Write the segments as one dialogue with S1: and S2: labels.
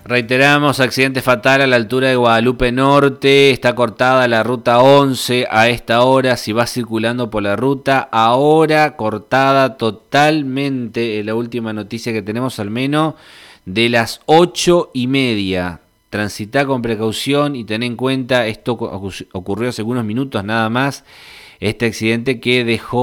S1: Reiteramos, accidente fatal a la altura de Guadalupe Norte, está cortada la ruta 11 a esta hora, si vas circulando por la ruta, ahora cortada totalmente, la última noticia que tenemos al menos, de las 8:30. Transitá con precaución y ten en cuenta, esto ocurrió hace algunos minutos nada más, este accidente que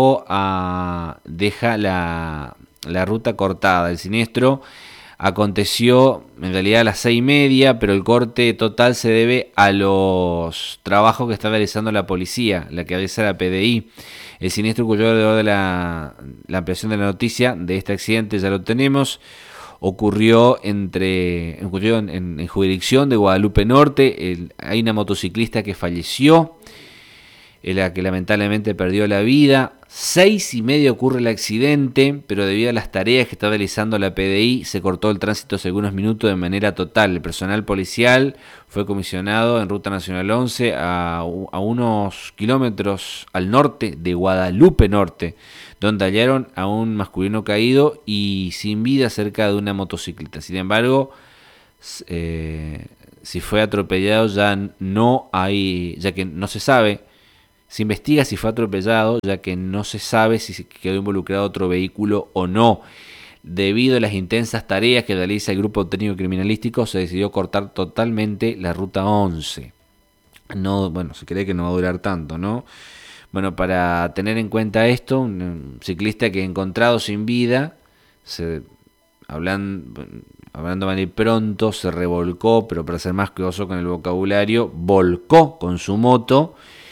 S1: deja la ruta cortada, el siniestro. Aconteció en realidad a las 6:30, pero el corte total se debe a los trabajos que está realizando la policía, la que realiza la PDI. El siniestro ocurrió alrededor de la ampliación de la noticia de este accidente, ya lo tenemos. Ocurrió en jurisdicción de Guadalupe Norte. Hay una motociclista que falleció, la que lamentablemente perdió la vida. 6:30 ocurre el accidente, pero debido a las tareas que está realizando la PDI, se cortó el tránsito hace algunos minutos de manera total. El personal policial fue comisionado en Ruta Nacional 11 a unos kilómetros al norte de Guadalupe Norte, donde hallaron a un masculino caído y sin vida cerca de una motocicleta. Sin embargo, si fue atropellado ya que no se sabe. Se investiga si fue atropellado, ya que no se sabe si quedó involucrado otro vehículo o no. Debido a las intensas tareas que realiza el grupo técnico criminalístico, se decidió cortar totalmente la ruta 11. Se cree que no va a durar tanto, ¿no? Bueno, para tener en cuenta esto, un ciclista que encontrado sin vida, hablando mal y pronto, se revolcó, pero para ser más cuidadoso con el vocabulario, volcó con su moto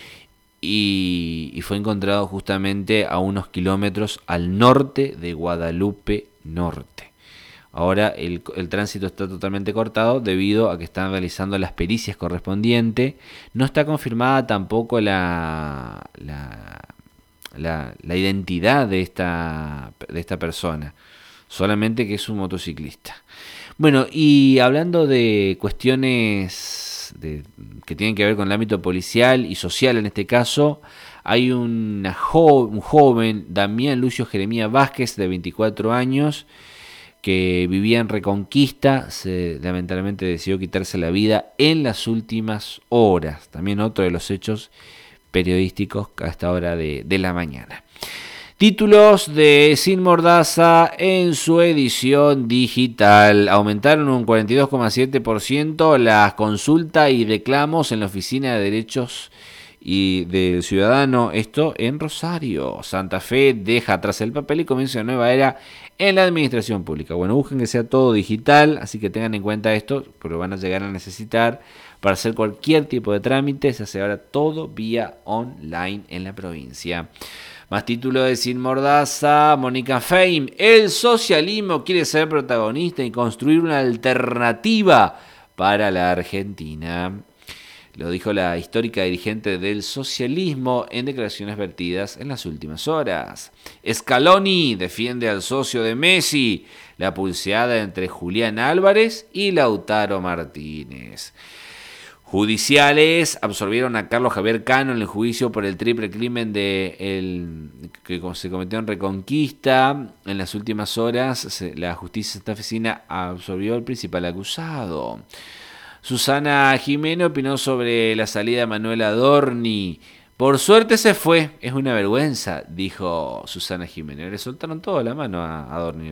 S1: y fue encontrado justamente a unos kilómetros al norte de Guadalupe Norte. Ahora el tránsito está totalmente cortado debido a que están realizando las pericias correspondientes. No está confirmada tampoco la identidad de esta persona, solamente que es un motociclista. Bueno, y hablando de cuestiones que tienen que ver con el ámbito policial y social en este caso, hay un joven, Damián Lucio Jeremías Vázquez, de 24 años, que vivía en Reconquista, lamentablemente decidió quitarse la vida en las últimas horas. También otro de los hechos periodísticos a esta hora de la mañana. Títulos de Sin Mordaza en su edición digital. Aumentaron un 42,7% las consultas y reclamos en la Oficina de Derechos y del Ciudadano. Esto en Rosario. Santa Fe deja atrás el papel y comienza una nueva era en la administración pública. Bueno, busquen que sea todo digital, así que tengan en cuenta esto, porque van a llegar a necesitar para hacer cualquier tipo de trámite. Se hace ahora todo vía online en la provincia. Más títulos de Sin Mordaza. Mónica Feim, el socialismo quiere ser protagonista y construir una alternativa para la Argentina. Lo dijo la histórica dirigente del socialismo en declaraciones vertidas en las últimas horas. Scaloni defiende al socio de Messi. La pulseada entre Julián Álvarez y Lautaro Martínez. Judiciales absorbieron a Carlos Javier Cano en el juicio por el triple crimen que se cometió en Reconquista. En las últimas horas, la justicia santafesina absorbió al principal acusado. Susana Jiménez opinó sobre la salida de Manuel Adorni. Por suerte se fue, es una vergüenza, dijo Susana Jiménez. Le soltaron toda la mano a Adorni.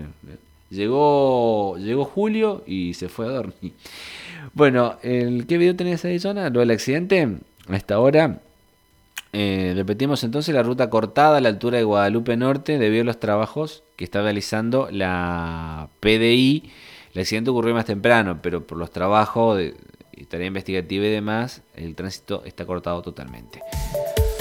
S1: Llegó Julio y se fue Adorni. Bueno, ¿qué video tenés ahí, Zona? Lo del accidente, a esta hora. Repetimos entonces, la ruta cortada a la altura de Guadalupe Norte debido a los trabajos que está realizando la PDI. El accidente ocurrió más temprano, pero por los trabajos de tarea investigativa y demás, el tránsito está cortado totalmente.